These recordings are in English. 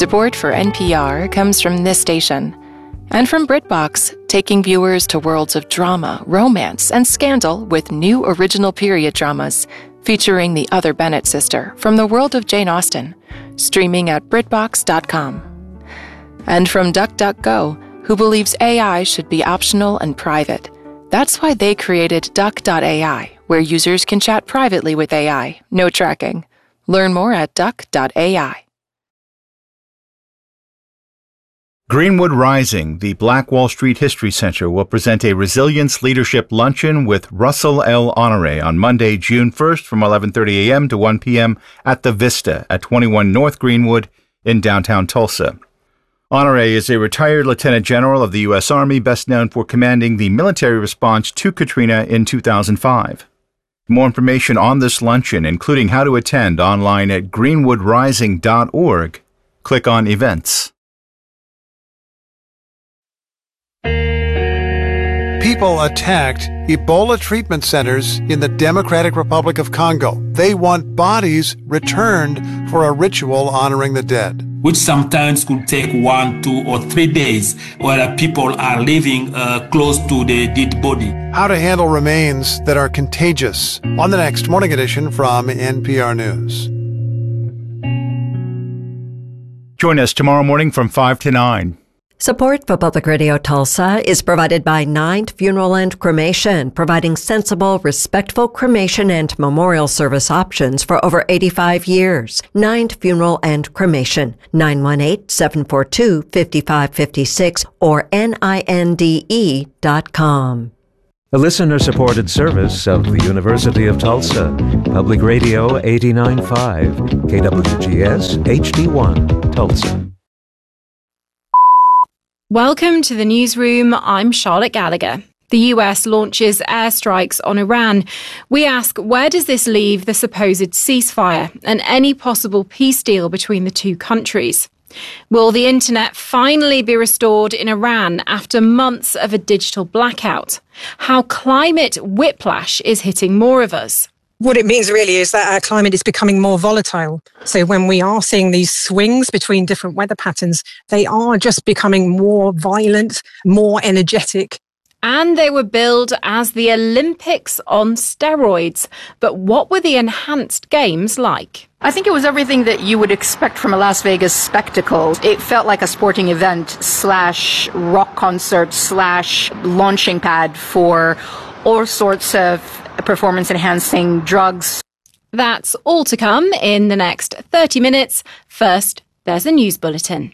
Support for NPR comes from this station and from BritBox, taking viewers to worlds of drama, romance, and scandal with new original period dramas featuring the other Bennett sister from the world of Jane Austen, streaming at BritBox.com. And from DuckDuckGo, who believes AI should be optional and private. That's why they created Duck.ai, where users can chat privately with AI, no tracking. Learn more at Duck.ai. Greenwood Rising, the Black Wall Street History Center, will present a Resilience Leadership Luncheon with Russell L. Honore on Monday, June 1st from 11:30 a.m. to 1 p.m. at the Vista at 21 North Greenwood in downtown Tulsa. Honore is a retired Lieutenant General of the U.S. Army, best known for commanding the military response to Katrina in 2005. More information on this luncheon, including how to attend, online at greenwoodrising.org. Click on Events. People attacked Ebola treatment centers in the Democratic Republic of Congo. They want bodies returned for a ritual honoring the dead, which sometimes could take 1, 2, or 3 days, where people are living close to the dead body. How to handle remains that are contagious on the next Morning Edition from NPR News. Join us tomorrow morning from 5 to 9. Support for Public Radio Tulsa is provided by Ninth Funeral and Cremation, providing sensible, respectful cremation and memorial service options for over 85 years. Ninth Funeral and Cremation, 918-742-5556 or NINDE.com. A listener-supported service of the University of Tulsa. Public Radio 89.5, KWGS HD1, Tulsa. Welcome to the newsroom. I'm Charlotte Gallagher. The US launches airstrikes on Iran. We ask, where does this leave the supposed ceasefire and any possible peace deal between the two countries? Will the internet finally be restored in Iran after months of a digital blackout? How climate whiplash is hitting more of us. What it means really is that our climate is becoming more volatile. So when we are seeing these swings between different weather patterns, they are just becoming more violent, more energetic. And they were billed as the Olympics on steroids. But what were the enhanced games like? I think it was everything that you would expect from a Las Vegas spectacle. It felt like a sporting event / rock concert / launching pad for all sorts of performance-enhancing drugs. That's all to come in the next 30 minutes. First, there's a news bulletin.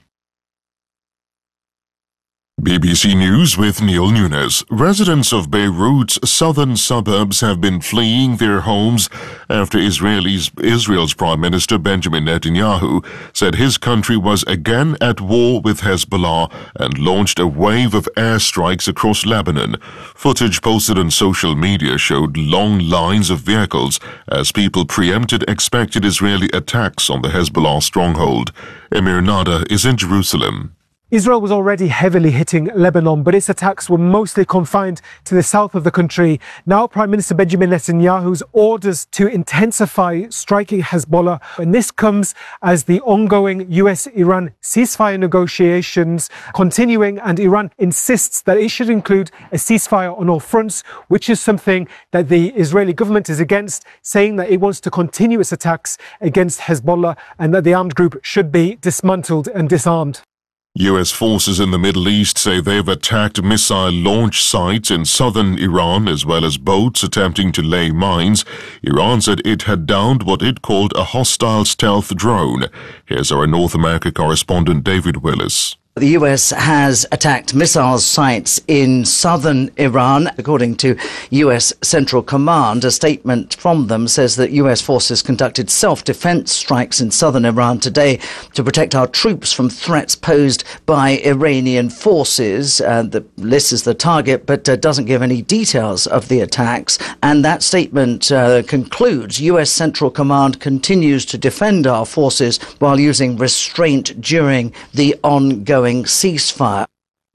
BBC News with Neil Nunes. Residents of Beirut's southern suburbs have been fleeing their homes after Israel's Prime Minister Benjamin Netanyahu said his country was again at war with Hezbollah and launched a wave of airstrikes across Lebanon. Footage posted on social media showed long lines of vehicles as people preempted expected Israeli attacks on the Hezbollah stronghold. Emir Nada is in Jerusalem. Israel was already heavily hitting Lebanon, but its attacks were mostly confined to the south of the country. Now Prime Minister Benjamin Netanyahu's orders to intensify striking Hezbollah, and this comes as the ongoing US-Iran ceasefire negotiations continuing, and Iran insists that it should include a ceasefire on all fronts, which is something that the Israeli government is against, saying that it wants to continue its attacks against Hezbollah and that the armed group should be dismantled and disarmed. U.S. forces in the Middle East say they've attacked missile launch sites in southern Iran as well as boats attempting to lay mines. Iran said it had downed what it called a hostile stealth drone. Here's our North America correspondent David Willis. The US has attacked missile sites in southern Iran. According to US Central Command, a statement from them says that US forces conducted self-defense strikes in southern Iran today to protect our troops from threats posed by Iranian forces. The list is the target, but doesn't give any details of the attacks. And that statement concludes, US Central Command continues to defend our forces while using restraint during the ongoing ceasefire.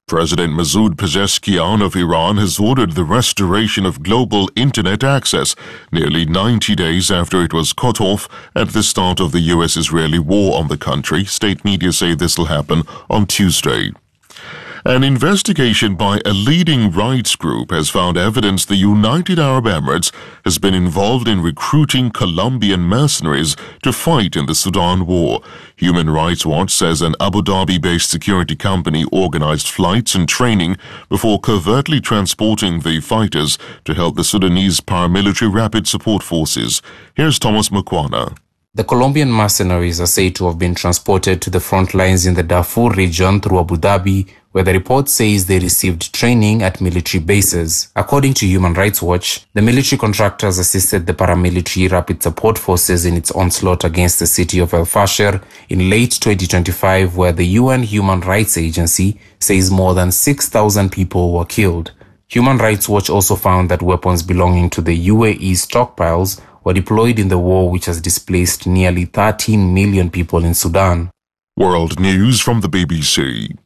President Masoud Pezeshkian of Iran has ordered the restoration of global internet access nearly 90 days after it was cut off at the start of the U.S.-Israeli war on the country. State media say this will happen on Tuesday. An investigation by a leading rights group has found evidence the United Arab Emirates has been involved in recruiting Colombian mercenaries to fight in the Sudan war. Human Rights Watch says an Abu Dhabi-based security company organized flights and training before covertly transporting the fighters to help the Sudanese paramilitary rapid support forces. Here's Thomas Mukwana. The Colombian mercenaries are said to have been transported to the front lines in the Darfur region through Abu Dhabi, where the report says they received training at military bases. According to Human Rights Watch, the military contractors assisted the paramilitary rapid support forces in its onslaught against the city of El Fasher in late 2025, where the UN Human Rights Agency says more than 6,000 people were killed. Human Rights Watch also found that weapons belonging to the UAE stockpiles were deployed in the war, which has displaced nearly 13 million people in Sudan. World news from the BBC.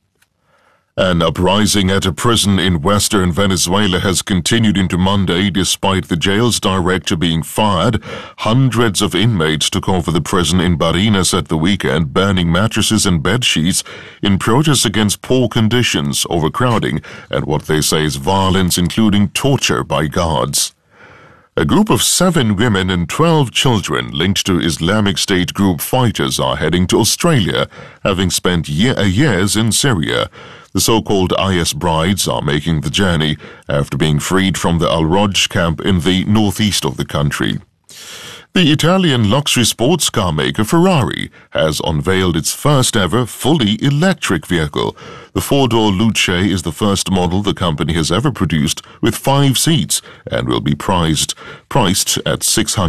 An uprising at a prison in western Venezuela has continued into Monday despite the jail's director being fired. Hundreds of inmates took over the prison in Barinas at the weekend, burning mattresses and bed sheets in protest against poor conditions, overcrowding, and what they say is violence, including torture by guards. A group of 7 women and 12 children linked to Islamic State group fighters are heading to Australia, having spent years in Syria. The so-called IS brides are making the journey after being freed from the Al-Roj camp in the northeast of the country. The Italian luxury sports car maker Ferrari has unveiled its first ever fully electric vehicle. The 4-door Luce is the first model the company has ever produced with 5 seats and will be priced at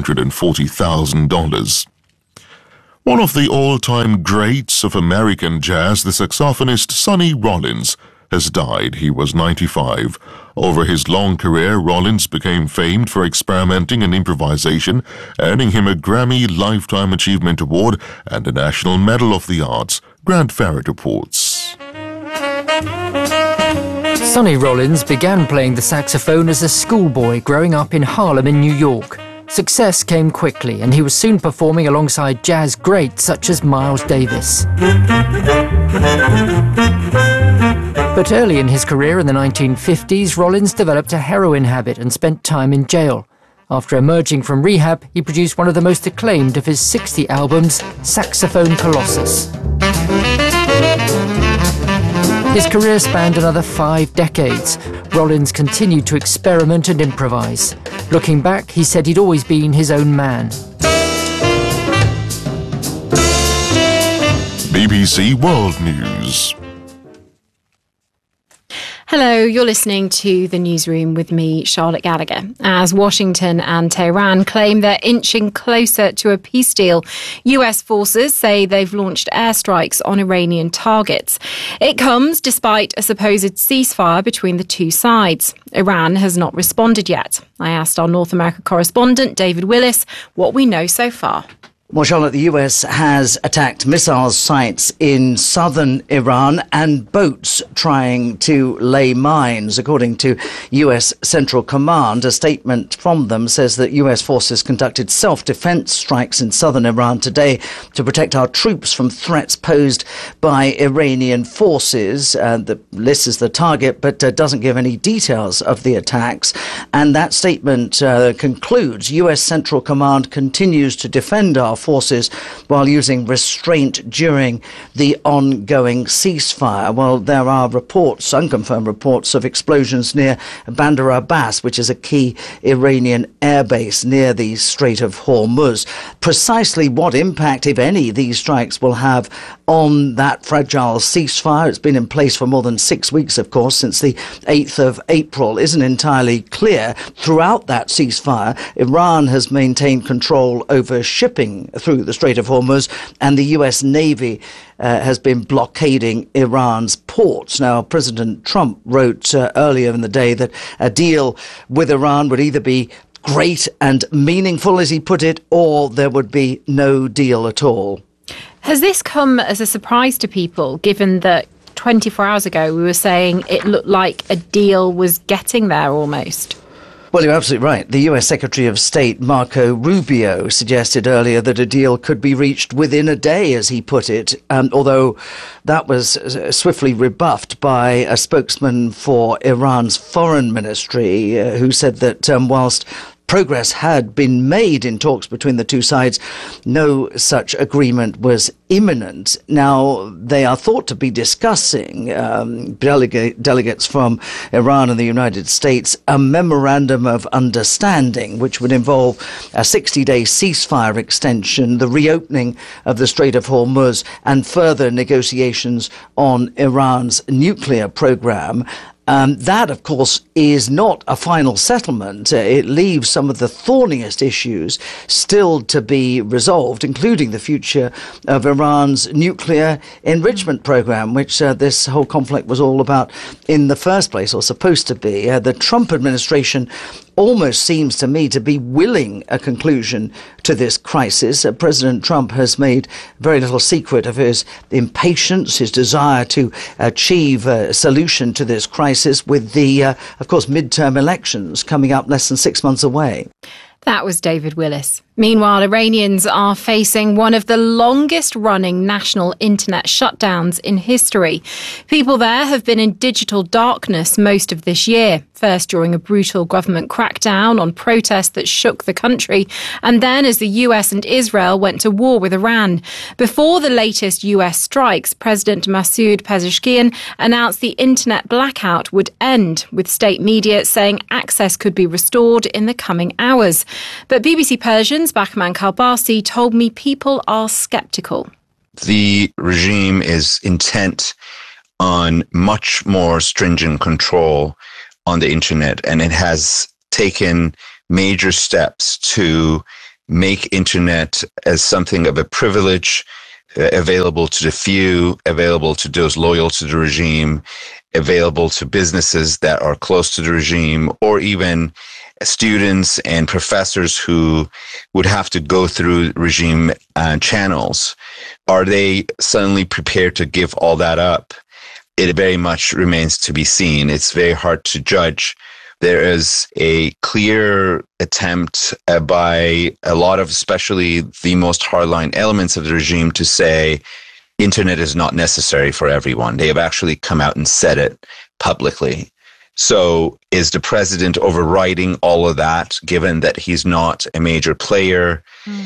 $640,000. One of the all-time greats of American jazz, the saxophonist Sonny Rollins, has died. He was 95. Over his long career, Rollins became famed for experimenting and improvisation, earning him a Grammy Lifetime Achievement Award and a National Medal of the Arts. Grant Farrett reports. Sonny Rollins began playing the saxophone as a schoolboy growing up in Harlem in New York. Success came quickly, and he was soon performing alongside jazz greats such as Miles Davis. But early in his career in the 1950s, Rollins developed a heroin habit and spent time in jail. After emerging from rehab, he produced one of the most acclaimed of his 60 albums, Saxophone Colossus. His career spanned another 5 decades. Rollins continued to experiment and improvise. Looking back, he said he'd always been his own man. BBC World News. Hello, you're listening to The Newsroom with me, Charlotte Gallagher. As Washington and Tehran claim they're inching closer to a peace deal, US forces say they've launched airstrikes on Iranian targets. It comes despite a supposed ceasefire between the two sides. Iran has not responded yet. I asked our North America correspondent, David Willis, what we know so far. Well, Charlotte, the US has attacked missile sites in southern Iran and boats trying to lay mines. According to US Central Command, a statement from them says that US forces conducted self-defense strikes in southern Iran today to protect our troops from threats posed by Iranian forces. The list is the target, but doesn't give any details of the attacks. And that statement concludes, US Central Command continues to defend our forces while using restraint during the ongoing ceasefire. Well, there are reports, unconfirmed reports, of explosions near Bandar Abbas, which is a key Iranian airbase near the Strait of Hormuz. Precisely what impact, if any, these strikes will have on that fragile ceasefire, it's been in place for more than 6 weeks, of course, since the 8th of April, isn't entirely clear. Throughout that ceasefire, Iran has maintained control over shipping through the Strait of Hormuz, and the US Navy has been blockading Iran's ports. Now, President Trump wrote earlier in the day that a deal with Iran would either be great and meaningful, as he put it, or there would be no deal at all. Has this come as a surprise to people, given that 24 hours ago, we were saying it looked like a deal was getting there almost. Well, you're absolutely right. The US Secretary of State, Marco Rubio, suggested earlier that a deal could be reached within a day, as he put it, although that was swiftly rebuffed by a spokesman for Iran's foreign ministry, who said that whilst progress had been made in talks between the two sides, no such agreement was imminent. Now, they are thought to be discussing, delegates from Iran and the United States, a memorandum of understanding, which would involve a 60-day ceasefire extension, the reopening of the Strait of Hormuz, and further negotiations on Iran's nuclear program. That, of course, is not a final settlement. It leaves some of the thorniest issues still to be resolved, including the future of Iran's nuclear enrichment program, which this whole conflict was all about in the first place, or supposed to be. The Trump administration almost seems to me to be willing a conclusion to this crisis. President Trump has made very little secret of his impatience, his desire to achieve a solution to this crisis with the, of course, midterm elections coming up less than 6 months away. That was David Willis. Meanwhile, Iranians are facing one of the longest-running national internet shutdowns in history. People there have been in digital darkness most of this year, first during a brutal government crackdown on protests that shook the country, and then as the US and Israel went to war with Iran. Before the latest US strikes, President Masoud Pezeshkian announced the internet blackout would end, with state media saying access could be restored in the coming hours. But BBC Persian's Bahman Kalbasi told me people are sceptical. The regime is intent on much more stringent control on the internet, and it has taken major steps to make internet as something of a privilege, available to the few, available to those loyal to the regime, available to businesses that are close to the regime, or even students and professors who would have to go through regime channels. Are they suddenly prepared to give all that up? It very much remains to be seen. It's very hard to judge. There is a clear attempt by a lot of, especially the most hardline elements of the regime, to say internet is not necessary for everyone. They have actually come out and said it publicly. So is the president overriding all of that, given that he's not a major player?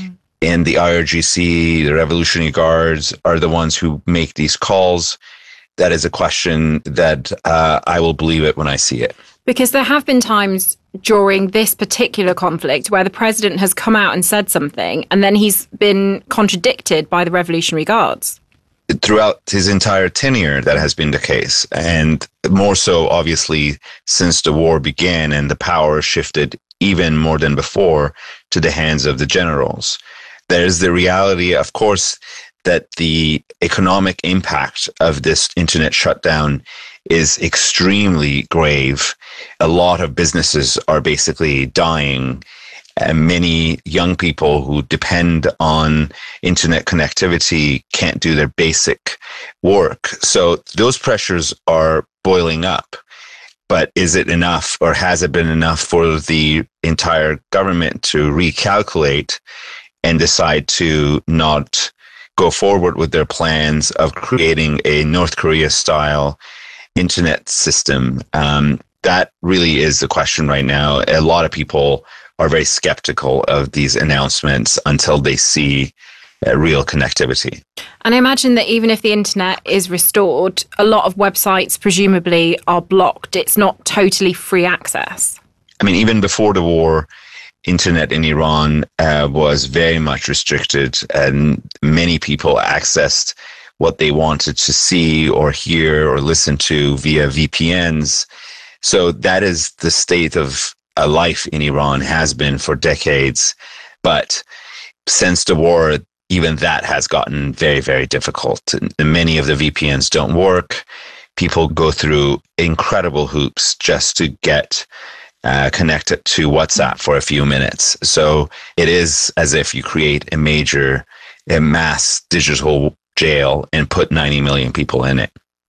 And the IRGC, the Revolutionary Guards, are the ones who make these calls? That is a question that I will believe it when I see it. Because there have been times during this particular conflict where the president has come out and said something, and then he's been contradicted by the Revolutionary Guards. Throughout his entire tenure, that has been the case. And more so, obviously, since the war began and the power shifted even more than before to the hands of the generals. There's the reality, of course, that the economic impact of this internet shutdown is extremely grave. A lot of businesses are basically dying. And many young people who depend on internet connectivity can't do their basic work. So those pressures are boiling up. But is it enough, or has it been enough for the entire government to recalculate and decide to not go forward with their plans of creating a North Korea-style internet system? That really is the question right now. A lot of people are very skeptical of these announcements until they see real connectivity. And I imagine that even if the internet is restored, a lot of websites presumably are blocked. It's not totally free access. I mean, even before the war, internet in Iran was very much restricted, and many people accessed what they wanted to see or hear or listen to via VPNs. So that is the state of life in Iran, has been for decades. But since the war, even that has gotten very, very difficult. And many of the VPNs don't work. People go through incredible hoops just to get connected to WhatsApp for a few minutes. So it is as if you create a mass digital jail and put 90 million people in it.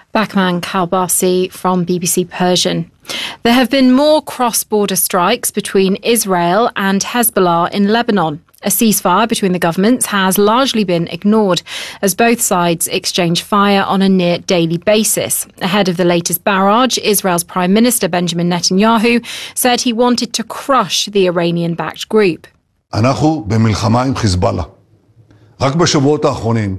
Bahman Kalbasi from BBC Persian. There have been more cross-border strikes between Israel and Hezbollah in Lebanon. A ceasefire between the governments has largely been ignored as both sides exchange fire on a near daily basis. Ahead of the latest barrage, Israel's Prime Minister Benjamin Netanyahu said he wanted to crush the Iranian-backed group. אנחנו במלחמה עם חיזבאללה. רק בשבועות האחרונים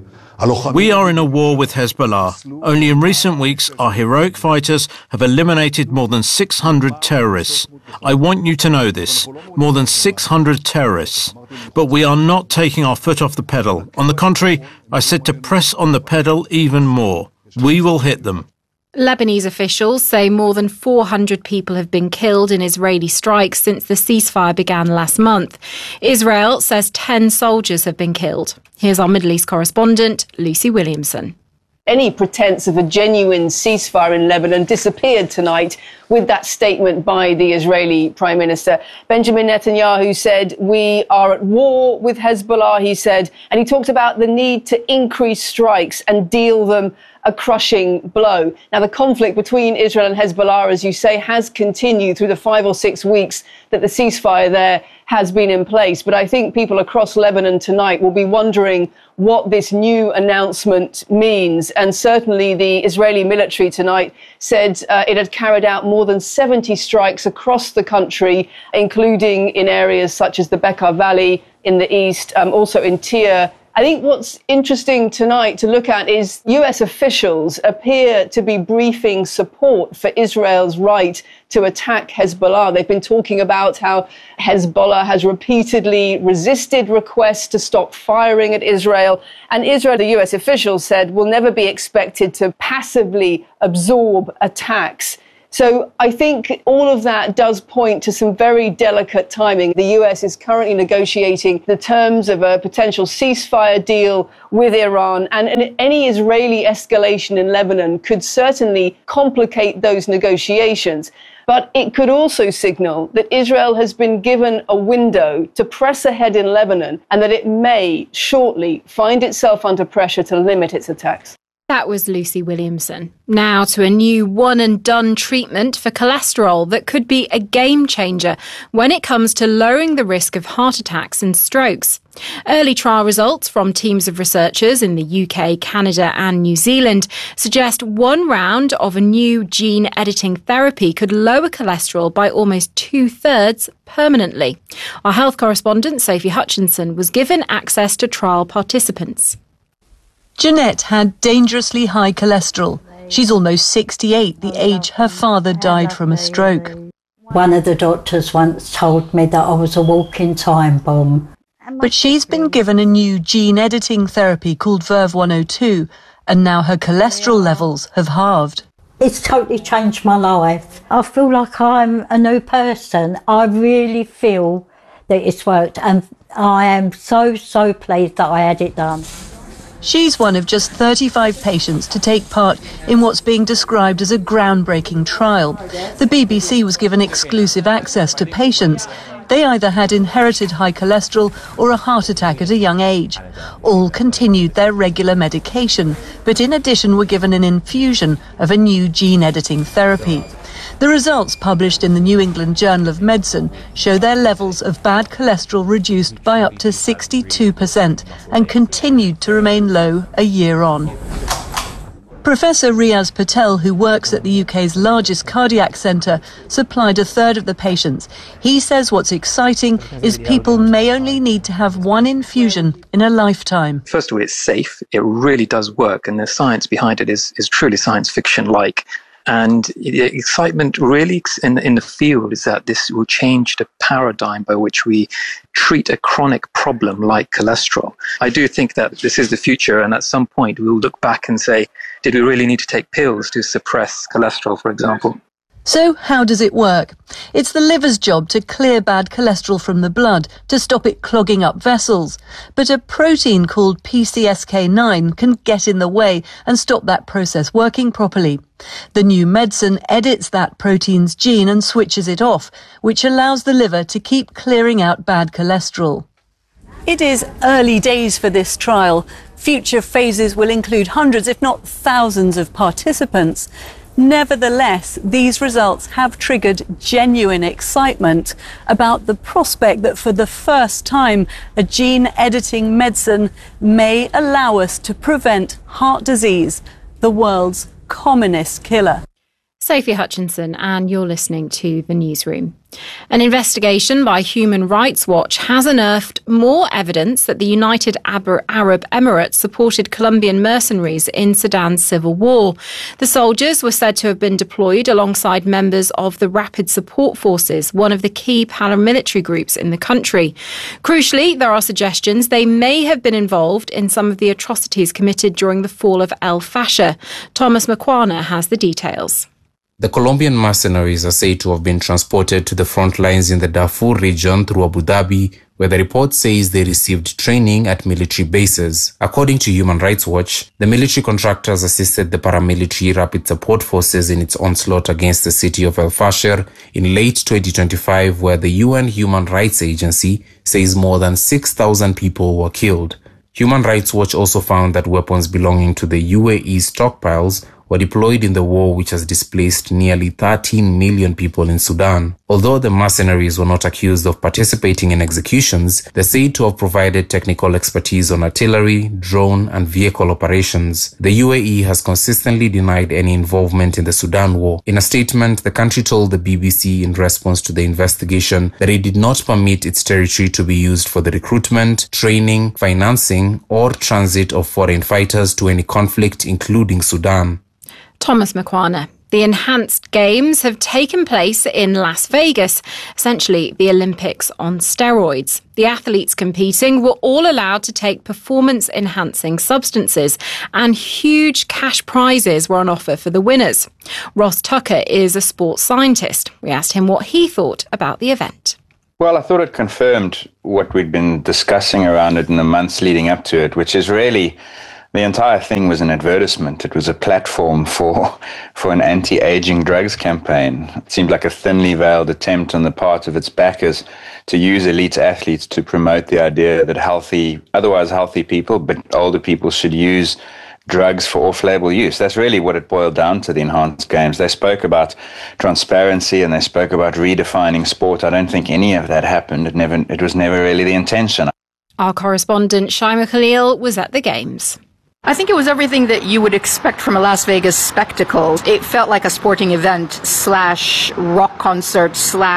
We are in a war with Hezbollah. Only in recent weeks, our heroic fighters have eliminated more than 600 terrorists. I want you to know this. More than 600 terrorists. But we are not taking our foot off the pedal. On the contrary, I said to press on the pedal even more. We will hit them. Lebanese officials say more than 400 people have been killed in Israeli strikes since the ceasefire began last month. Israel says 10 soldiers have been killed. Here's our Middle East correspondent, Lucy Williamson. Any pretense of a genuine ceasefire in Lebanon disappeared tonight with that statement by the Israeli Prime Minister. Benjamin Netanyahu said, we are at war with Hezbollah, he said, and he talked about the need to increase strikes and deal them a crushing blow. Now, the conflict between Israel and Hezbollah, as you say, has continued through the 5 or 6 weeks that the ceasefire there has been in place. But I think people across Lebanon tonight will be wondering what this new announcement means. And certainly the Israeli military tonight said it had carried out more than 70 strikes across the country, including in areas such as the Bekaa Valley in the east, also in Tyre. I think what's interesting tonight to look at is US officials appear to be briefing support for Israel's right to attack Hezbollah. They've been talking about how Hezbollah has repeatedly resisted requests to stop firing at Israel. And Israel, the US officials said, will never be expected to passively absorb attacks. So I think all of that does point to some very delicate timing. The US is currently negotiating the terms of a potential ceasefire deal with Iran, and any Israeli escalation in Lebanon could certainly complicate those negotiations. But it could also signal that Israel has been given a window to press ahead in Lebanon and that it may shortly find itself under pressure to limit its attacks. That was Lucy Williamson. Now to a new one-and-done treatment for cholesterol that could be a game changer when it comes to lowering the risk of heart attacks and strokes. Early trial results from teams of researchers in the UK, Canada and New Zealand suggest one round of a new gene-editing therapy could lower cholesterol by almost 2/3 permanently. Our health correspondent, Sophie Hutchinson, was given access to trial participants. Jeanette had dangerously high cholesterol. She's almost 68, the age her father died from a stroke. One of the doctors once told me that I was a walking time bomb. But she's been given a new gene-editing therapy called Verve 102, and now her cholesterol levels have halved. It's totally changed my life. I feel like I'm a new person. I really feel that it's worked, and I am so pleased that I had it done. She's one of just 35 patients to take part in what's being described as a groundbreaking trial. The BBC was given exclusive access to patients. They either had inherited high cholesterol or a heart attack at a young age. All continued their regular medication, but in addition were given an infusion of a new gene-editing therapy. The results published in the New England Journal of Medicine show their levels of bad cholesterol reduced by up to 62% and continued to remain low a year on. Professor Riaz Patel, who works at the UK's largest cardiac centre, supplied a third of the patients. He says what's exciting is people may only need to have one infusion in a lifetime. First of all, it's safe. It really does work, and the science behind it is truly science fiction-like. And the excitement really in the field is that this will change the paradigm by which we treat a chronic problem like cholesterol. I do think that this is the future, and at some point we'll look back and say, did we really need to take pills to suppress cholesterol, for example? So how does it work? It's the liver's job to clear bad cholesterol from the blood to stop it clogging up vessels. But a protein called PCSK9 can get in the way and stop that process working properly. The new medicine edits that protein's gene and switches it off, which allows the liver to keep clearing out bad cholesterol. It is early days for this trial. Future phases will include hundreds, if not thousands, of participants. Nevertheless, these results have triggered genuine excitement about the prospect that for the first time, a gene-editing medicine may allow us to prevent heart disease, the world's commonest killer. Sophie Hutchinson, and you're listening to The Newsroom. An investigation by Human Rights Watch has unearthed more evidence that the United Arab Emirates supported Colombian mercenaries in Sudan's civil war. The soldiers were said to have been deployed alongside members of the Rapid Support Forces, one of the key paramilitary groups in the country. Crucially, there are suggestions they may have been involved in some of the atrocities committed during the fall of El Fasher. Thomas Makwana has the details. The Colombian mercenaries are said to have been transported to the front lines in the Darfur region through Abu Dhabi, where the report says they received training at military bases. According to Human Rights Watch, the military contractors assisted the paramilitary Rapid Support Forces in its onslaught against the city of El Fasher in late 2025, where the UN Human Rights Agency says more than 6,000 people were killed. Human Rights Watch also found that weapons belonging to the UAE stockpiles were deployed in the war, which has displaced nearly 13 million people in Sudan. Although the mercenaries were not accused of participating in executions, they're said to have provided technical expertise on artillery, drone, and vehicle operations. The UAE has consistently denied any involvement in the Sudan war. In a statement, the country told the BBC in response to the investigation that it did not permit its territory to be used for the recruitment, training, financing, or transit of foreign fighters to any conflict, including Sudan. Thomas Makwana. The enhanced games have taken place in Las Vegas, essentially the Olympics on steroids. The athletes competing were all allowed to take performance-enhancing substances, and huge cash prizes were on offer for the winners. Ross Tucker is a sports scientist. We asked him what he thought about the event. Well, I thought it confirmed what we'd been discussing around it in the months leading up to it, which is really the entire thing was an advertisement. It was a platform for an anti-aging drugs campaign. It seemed like a thinly veiled attempt on the part of its backers to use elite athletes to promote the idea that otherwise healthy people, but older people should use drugs for off-label use. That's really what it boiled down to, the enhanced games. They spoke about transparency and they spoke about redefining sport. I don't think any of that happened. It was never really the intention. Our correspondent Shaima Khalil was at the games. I think it was everything that you would expect from a Las Vegas spectacle. It felt like a sporting event / rock concert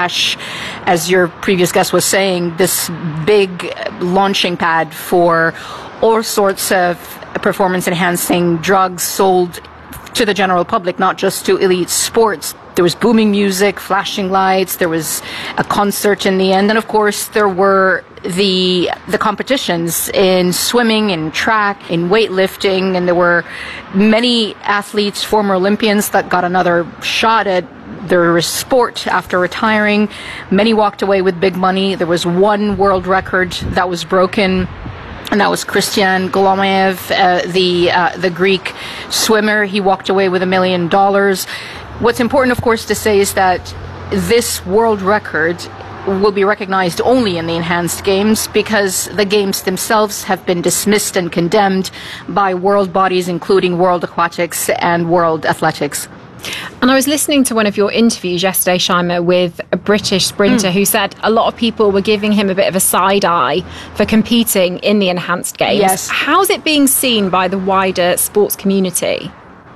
/ as your previous guest was saying, this big launching pad for all sorts of performance-enhancing drugs sold to the general public, not just to elite sports. There was booming music, flashing lights, there was a concert in the end, and of course there were the competitions in swimming, in track, in weightlifting, and there were many athletes, former Olympians, that got another shot at their sport after retiring. Many walked away with big money. There was one world record that was broken, and that was Christian Golomev, the Greek swimmer. He walked away with $1 million. What's important, of course, to say is that this world record will be recognized only in the enhanced games because the games themselves have been dismissed and condemned by world bodies, including World Aquatics and World Athletics. And I was listening to one of your interviews yesterday, Shaima, with a British sprinter who said a lot of people were giving him a bit of a side eye for competing in the enhanced games. Yes. How's it being seen by the wider sports community?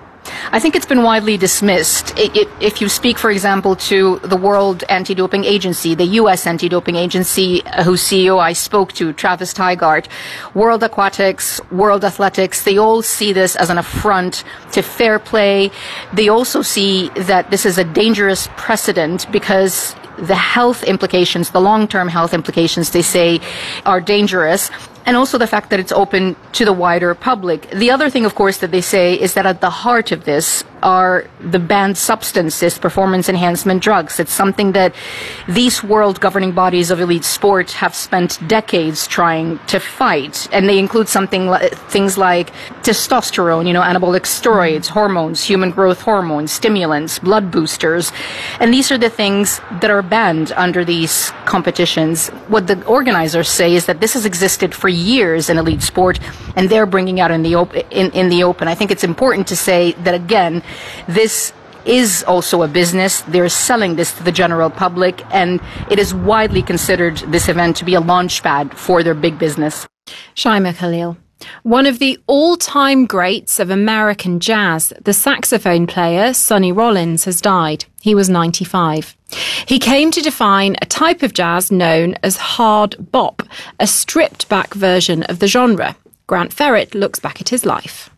I think it's been widely dismissed. If you speak, for example, to the World Anti-Doping Agency, the U.S. Anti-Doping Agency, whose CEO I spoke to, Travis Tygart, World Aquatics, World Athletics, they all see this as an affront to fair play. They also see that this is a dangerous precedent because the health implications, the long-term health implications, they say, are dangerous. and also the fact that it's open to the wider public. The other thing, of course, that they say is that at the heart of this are the banned substances, performance enhancement drugs. It's something that these world governing bodies of elite sport have spent decades trying to fight. And they include things like testosterone, anabolic steroids, hormones, human growth hormones, stimulants, blood boosters. And these are the things that are banned under these competitions. What the organizers say is that this has existed for years in elite sport, and they're bringing out in the open. I think it's important to say that, again, this is also a business. They're selling this to the general public, and it is widely considered, this event, to be a launch pad for their big business. Shaima Khalil. One of the all-time greats of American jazz, the saxophone player Sonny Rollins, has died. He was 95. He came to define a type of jazz known as hard bop, a stripped-back version of the genre. Grant Ferrett looks back at his life.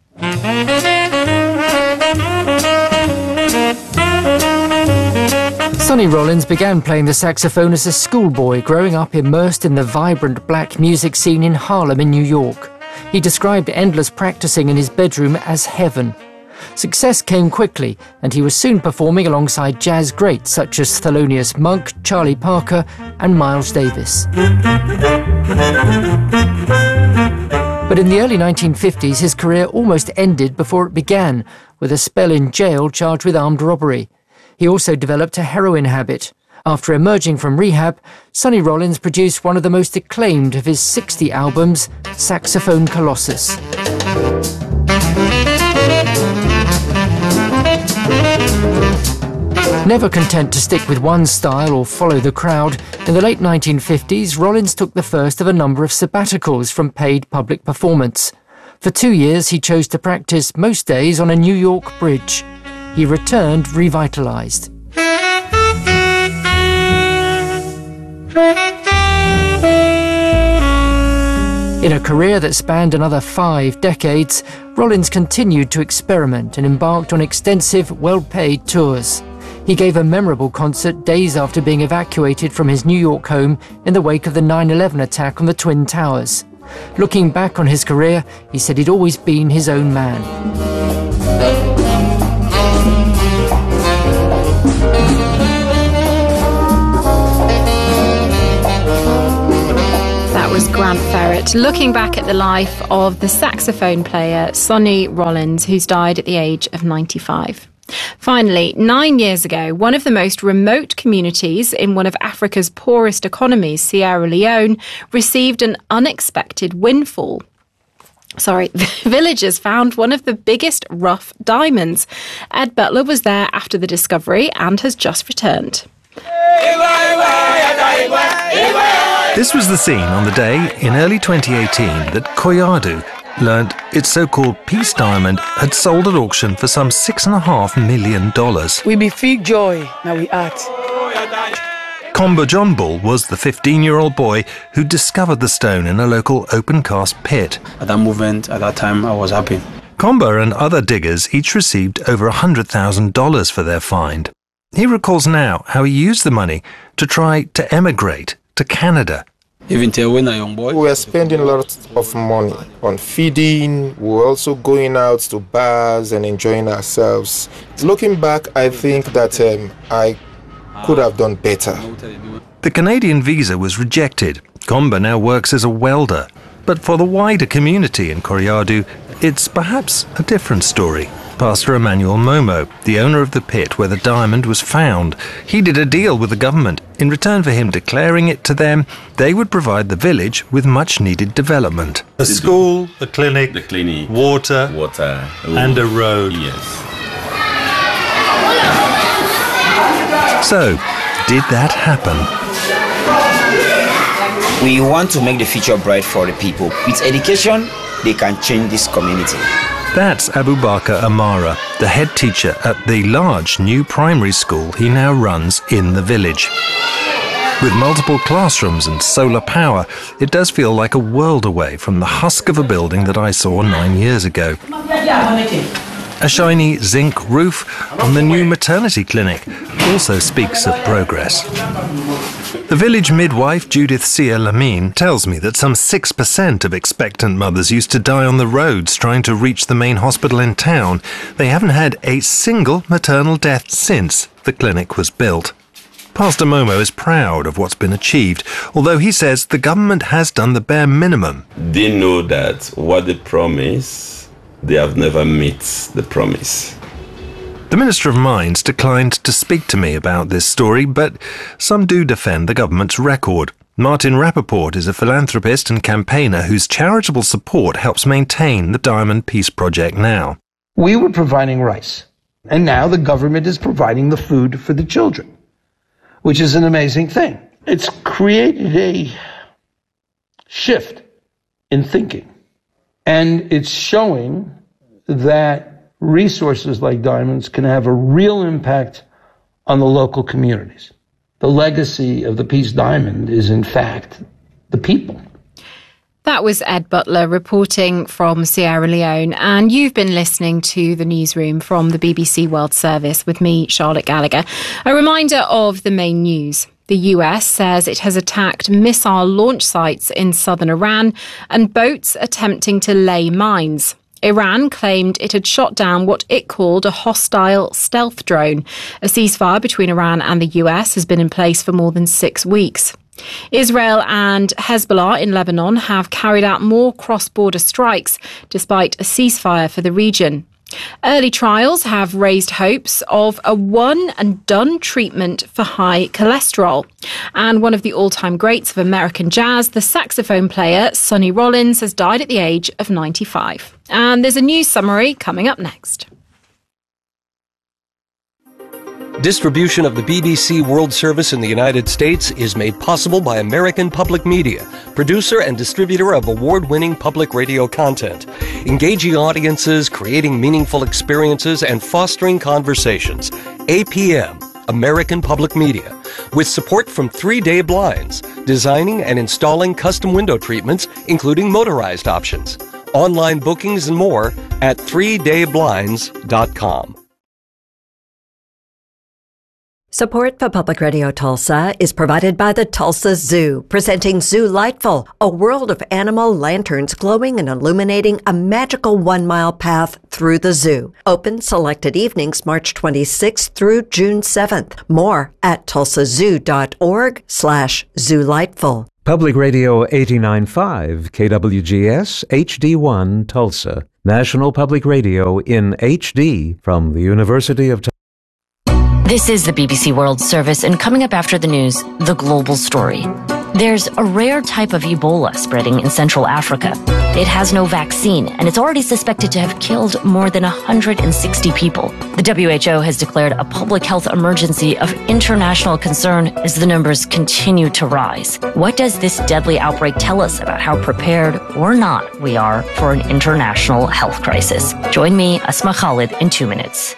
Sonny Rollins began playing the saxophone as a schoolboy, growing up immersed in the vibrant black music scene in Harlem in New York. He described endless practicing in his bedroom as heaven. Success came quickly, and he was soon performing alongside jazz greats such as Thelonious Monk, Charlie Parker, and Miles Davis. But in the early 1950s, his career almost ended before it began, with a spell in jail charged with armed robbery. He also developed a heroin habit. After emerging from rehab, Sonny Rollins produced one of the most acclaimed of his 60 albums, Saxophone Colossus. Never content to stick with one style or follow the crowd, in the late 1950s, Rollins took the first of a number of sabbaticals from paid public performance. For 2 years, he chose to practice most days on a New York bridge. He returned revitalized. In a career that spanned another 5 decades, Rollins continued to experiment and embarked on extensive, well-paid tours. He gave a memorable concert days after being evacuated from his New York home in the wake of the 9/11 attack on the Twin Towers. Looking back on his career, he said he'd always been his own man. That was Grant Ferrett looking back at the life of the saxophone player Sonny Rollins, who's died at the age of 95. Finally, 9 years ago, one of the most remote communities in one of Africa's poorest economies, Sierra Leone, received an unexpected windfall. Villagers found one of the biggest rough diamonds. Ed Butler was there after the discovery and has just returned. This was the scene on the day in early 2018 that Koyadu learned its so-called peace diamond had sold at auction for some $6.5 million. We be feel joy, now we act. Komba John Bull was the 15-year-old boy who discovered the stone in a local open-cast pit. At that moment, at that time, I was happy. Komba and other diggers each received over $100,000 for their find. He recalls now how he used the money to try to emigrate to Canada. Even when I was young boy, we were spending a lot of money on feeding. We were also going out to bars and enjoying ourselves. Looking back, I think that I could have done better. The Canadian visa was rejected. Komba now works as a welder. But for the wider community in Koyadu, it's perhaps a different story. Pastor Emmanuel Momo, the owner of the pit where the diamond was found, he did a deal with the government. In return for him declaring it to them, they would provide the village with much-needed development. A school, a clinic, water, and a road. Yes. So, did that happen? We want to make the future bright for the people. With education, they can change this community. That's Abubakar Amara, the head teacher at the large new primary school he now runs in the village. With multiple classrooms and solar power, it does feel like a world away from the husk of a building that I saw 9 years ago. A shiny zinc roof on the new maternity clinic also speaks of progress. The village midwife, Judith Sia Lamine, tells me that some 6% of expectant mothers used to die on the roads trying to reach the main hospital in town. They haven't had a single maternal death since the clinic was built. Pastor Momo is proud of what's been achieved, although he says the government has done the bare minimum. They know that what they promise, they have never met the promise. The Minister of Mines declined to speak to me about this story, but some do defend the government's record. Martin Rappaport is a philanthropist and campaigner whose charitable support helps maintain the Diamond Peace Project now. We were providing rice, and now the government is providing the food for the children, which is an amazing thing. It's created a shift in thinking, and it's showing that resources like diamonds can have a real impact on the local communities. The legacy of the Peace Diamond is, in fact, the people. That was Ed Butler reporting from Sierra Leone, and you've been listening to The Newsroom from the BBC World Service with me, Charlotte Gallagher. A reminder of the main news. The US says it has attacked missile launch sites in southern Iran and boats attempting to lay mines. Iran claimed it had shot down what it called a hostile stealth drone. A ceasefire between Iran and the US has been in place for more than 6 weeks. Israel and Hezbollah in Lebanon have carried out more cross-border strikes despite a ceasefire for the region. Early trials have raised hopes of a one-and-done treatment for high cholesterol. And one of the all-time greats of American jazz, the saxophone player Sonny Rollins, has died at the age of 95. And there's a news summary coming up next. Distribution of the BBC World Service in the United States is made possible by American Public Media, producer and distributor of award-winning public radio content, engaging audiences, creating meaningful experiences, and fostering conversations. APM, American Public Media, with support from 3 Day Blinds, designing and installing custom window treatments, including motorized options. Online bookings and more at 3dayblinds.com. Support for Public Radio Tulsa is provided by the Tulsa Zoo, presenting Zoo Lightful, a world of animal lanterns glowing and illuminating a magical 1-mile path through the zoo. Open selected evenings March 26th through June 7th. More at tulsazoo.org/zoolightful. Public Radio 89.5 KWGS HD1 Tulsa. National Public Radio in HD from the University of Tulsa. This is the BBC World Service, and coming up after the news, the global story. There's a rare type of Ebola spreading in Central Africa. It has no vaccine, and it's already suspected to have killed more than 160 people. The WHO has declared a public health emergency of international concern as the numbers continue to rise. What does this deadly outbreak tell us about how prepared or not we are for an international health crisis? Join me, Asma Khalid, in 2 minutes.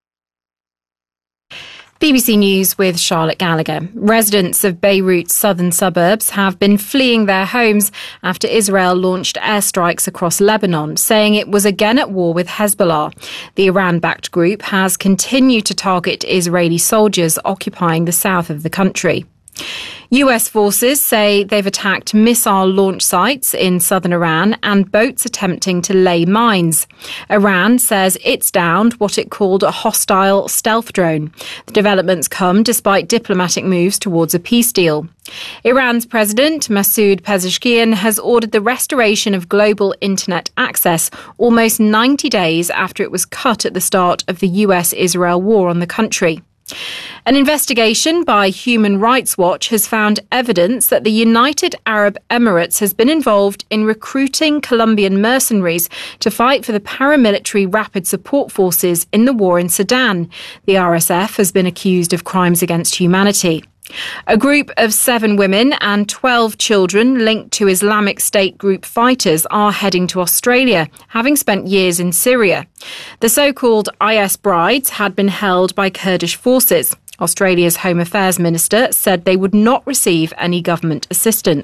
BBC News with Charlotte Gallagher. Residents of Beirut's southern suburbs have been fleeing their homes after Israel launched airstrikes across Lebanon, saying it was again at war with Hezbollah. The Iran-backed group has continued to target Israeli soldiers occupying the south of the country. US forces say they've attacked missile launch sites in southern Iran and boats attempting to lay mines. Iran says it's downed what it called a hostile stealth drone. The developments come despite diplomatic moves towards a peace deal. Iran's President Masoud Pezeshkian has ordered the restoration of global internet access almost 90 days after it was cut at the start of the US-Israel war on the country. An investigation by Human Rights Watch has found evidence that the United Arab Emirates has been involved in recruiting Colombian mercenaries to fight for the paramilitary Rapid Support Forces in the war in Sudan. The RSF has been accused of crimes against humanity. A group of 7 women and 12 children linked to Islamic State group fighters are heading to Australia, having spent years in Syria. The so-called IS brides had been held by Kurdish forces. Australia's Home Affairs Minister said they would not receive any government assistance.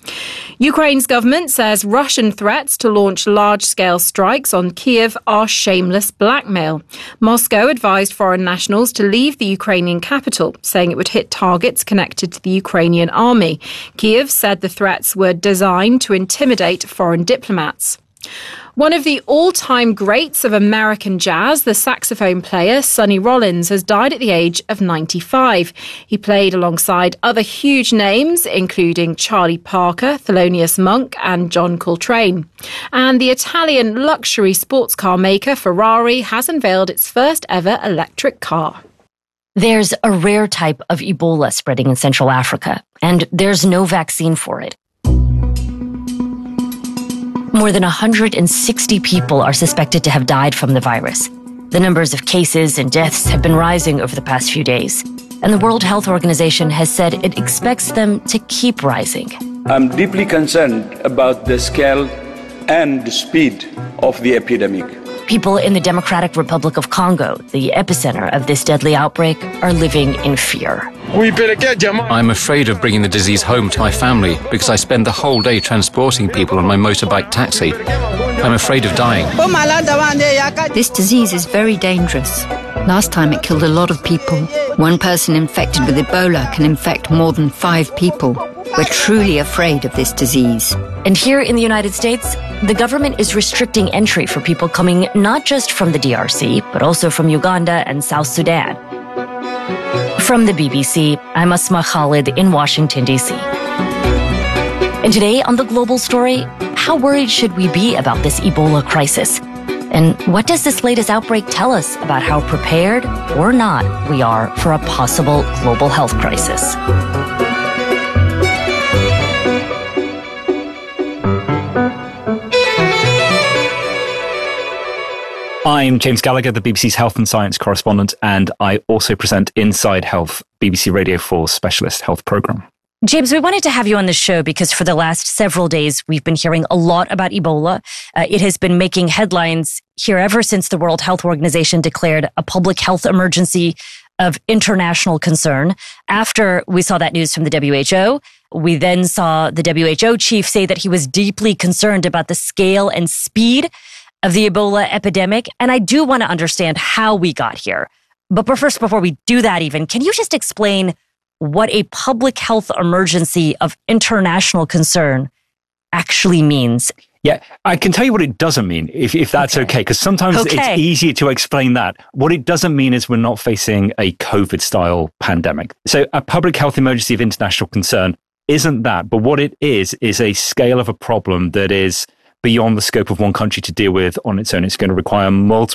Ukraine's government says Russian threats to launch large-scale strikes on Kiev are shameless blackmail. Moscow advised foreign nationals to leave the Ukrainian capital, saying it would hit targets connected to the Ukrainian army. Kiev said the threats were designed to intimidate foreign diplomats. One of the all-time greats of American jazz, the saxophone player Sonny Rollins, has died at the age of 95. He played alongside other huge names, including Charlie Parker, Thelonious Monk and John Coltrane. And the Italian luxury sports car maker Ferrari has unveiled its first ever electric car. There's a rare type of Ebola spreading in Central Africa, and there's no vaccine for it. More than 160 people are suspected to have died from the virus. The numbers of cases and deaths have been rising over the past few days, and the World Health Organization has said it expects them to keep rising. I'm deeply concerned about the scale and the speed of the epidemic. People in the Democratic Republic of Congo, the epicenter of this deadly outbreak, are living in fear. I'm afraid of bringing the disease home to my family because I spend the whole day transporting people on my motorbike taxi. I'm afraid of dying. This disease is very dangerous. Last time it killed a lot of people. One person infected with Ebola can infect more than 5 people. We're truly afraid of this disease. And here in the United States, the government is restricting entry for people coming not just from the DRC, but also from Uganda and South Sudan. From the BBC, I'm Asma Khalid in Washington, D.C. And today on The Global Story, how worried should we be about this Ebola crisis? And what does this latest outbreak tell us about how prepared or not we are for a possible global health crisis? I'm James Gallagher, the BBC's Health and Science correspondent, and I also present Inside Health, BBC Radio 4's specialist health programme. James, we wanted to have you on the show because for the last several days, we've been hearing a lot about Ebola. It has been making headlines here ever since the World Health Organization declared a public health emergency of international concern. After we saw that news from the WHO, we then saw the WHO chief say that he was deeply concerned about the scale and speed of the Ebola epidemic. And I do want to understand how we got here. But first, before we do that even, can you just explain what a public health emergency of international concern actually means? Yeah, I can tell you what it doesn't mean, if that's okay, because sometimes it's easier to explain that. What it doesn't mean is we're not facing a COVID-style pandemic. So a public health emergency of international concern isn't that, but what it is a scale of a problem that is beyond the scope of one country to deal with on its own. It's going to require multiple